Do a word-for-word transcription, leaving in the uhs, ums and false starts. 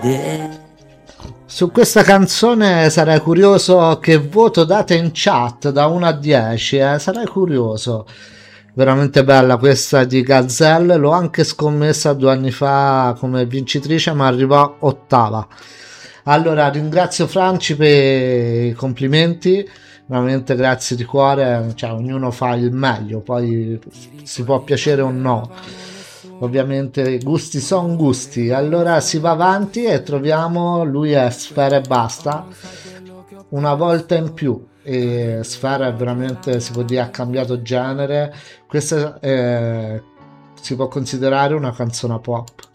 Su questa canzone sarei curioso che voto date in chat da uno a dieci, eh? Sarei curioso. Veramente bella questa di Gazelle, l'ho anche scommessa due anni fa come vincitrice, ma arrivò ottava. Allora ringrazio Franci per i complimenti, veramente grazie di cuore, cioè, ognuno fa il meglio, poi si può piacere o no, ovviamente gusti sono gusti. Allora si va avanti e troviamo, lui è Sfera e Basta, una volta in più. E Sfera è veramente, si può dire, ha cambiato genere. Questa eh, si può considerare una canzone pop.